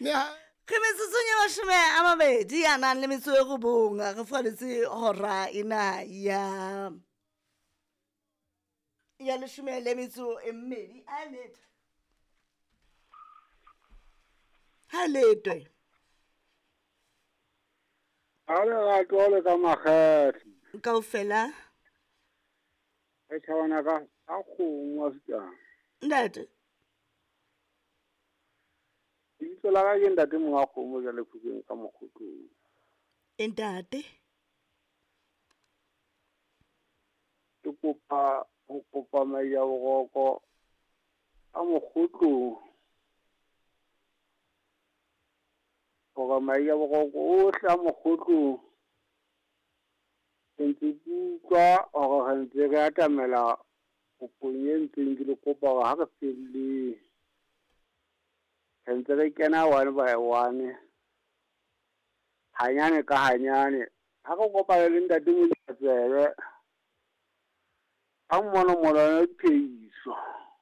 Re metsotsong e mashome a mabedi a nang le metso e robong re faditse hora ena ya leshome le metso e mmedi ha letwe Ale ga tole ka makgethe kaofela e tšhabana ka a kgomo a setšana ntate ditso la ka ke ntate mongwe a kgomo ja lekhukeng ka mokgotlong ntate ke kopa mai ya boroko a mokgotlong gore mai ya boroko ohle a mokgotlong ke ntse ke utlwa gore re ntse re atamela kopong e ntseng ke le kopa gore ha re felleng re ntse re kena one by one hanyane ka hanyane ha re kopane le ntate Modibatsebe a mmono phehiso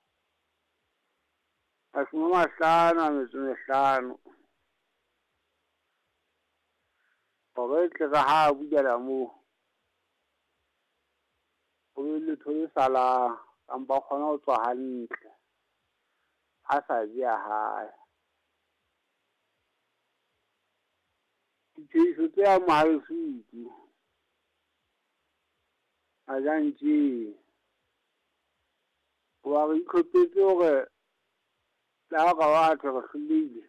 50 gore tle ka ha bukela moo go be letho le salang kampa kgona go tswa hantle a sa ja hae diphehiso tse ya mohalefutsu a jantše wa re itlhopetse gore la ga batho re hlolile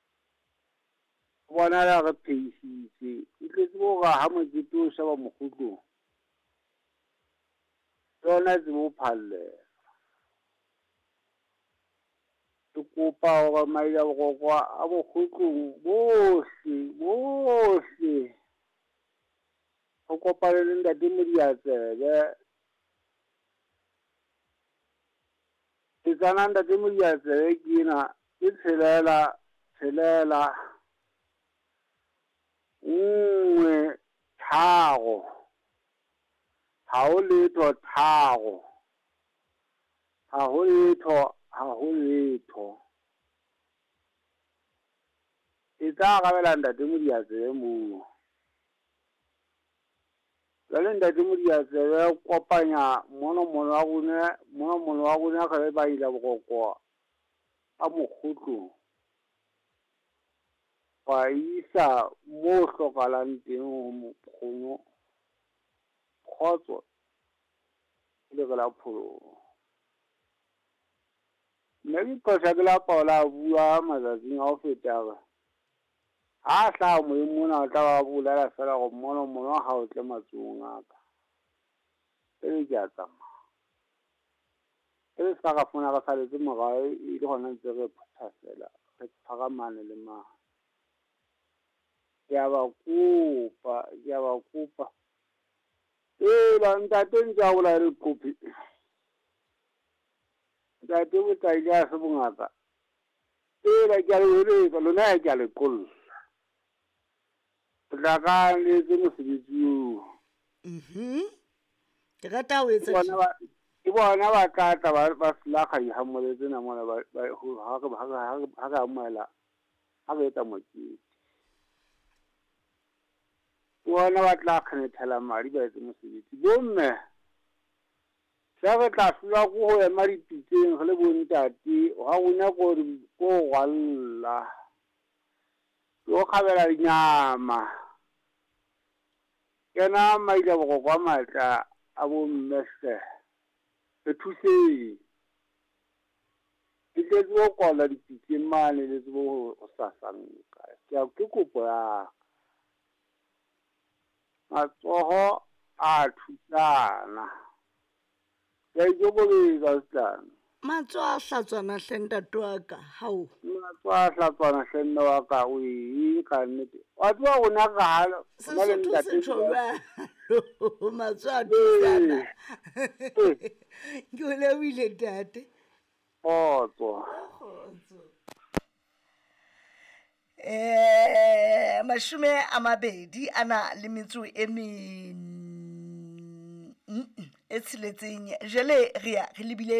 bona la re phehisitse e tletse go ga ha mokete o shaba mokgotlong yona tse mo phallela ke kopa gore mai ya boroko a mokgotlong bohle go kopane le ntate Modibatsebe ke tsana ntate Modibatsebe ke ena ke tshelela 1 3 ha ho letho 3 ha ho letho e tla gabela ntate Modibatsebe moo jale ntate Modibatsebe kopanya mono wa rona ga ba ile boroko a mokgotlong wa isa mo hlokalang teng ho mokgono khotso le ga la pholo mme ke phosha ke la paola bua matsatsing a ho feta ga ha hla mo mona o tla ba bolela fela go mono ha o tle matsong aka e ke a tsamaya e sa ga fona ga saletse mogae e le gona ntse re phatsela re phagamane le ma ke a ba kopa ba ntate ntja go la re kopi ntate botlaile a se bongata ba ke a le hore lona ke a le kolla tla ka le tse mosebetsi o ke rata ho etsa ke bona ba tla ba selakga di hamole tsena mona ha ka amoela ha ba etsa mokete bona ba tla kganethela madi ba etse mosebetsi bomme sa re tla hlola go ema dipitseng re le bontate ga go nyaka gore ko gwalla go kgabela dinyama kena maila boroko a matla a bommese re thuseng ke tletse go kola dipitseng mane le tsebo go sasanka ke kopo ya matsogo a thusana ya jo bolela setana matso a hlatswana hlenda wa ka hao matso a hlatswana hlenda wa ka o e ka nnete wa tloa go na ga se le ntate matso a thusana ke o lebile tate kgotso mashome a mabedi ana le metso e tsheletseng jale re lebile